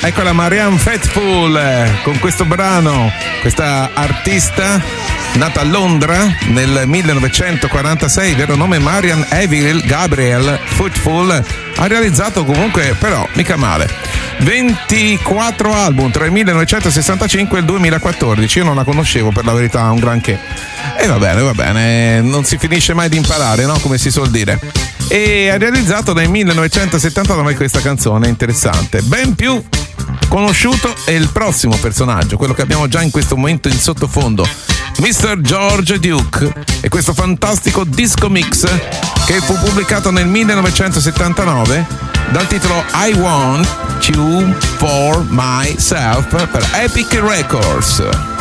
Eccola Marianne Faithfull con questo brano, questa artista nata a Londra nel 1946, vero nome Marianne Avril Gabrielle Faithfull, ha realizzato comunque però mica male 24 album tra il 1965 e il 2014. Io non la conoscevo, per la verità, un granché. E va bene, non si finisce mai di imparare, no? Come si suol dire. E ha realizzato nel 1979 questa canzone interessante. Ben più conosciuto è il prossimo personaggio, quello che abbiamo già in questo momento in sottofondo, Mr. George Duke, e questo fantastico disco mix che fu pubblicato nel 1979 dal titolo I Want You For Myself per Epic Records.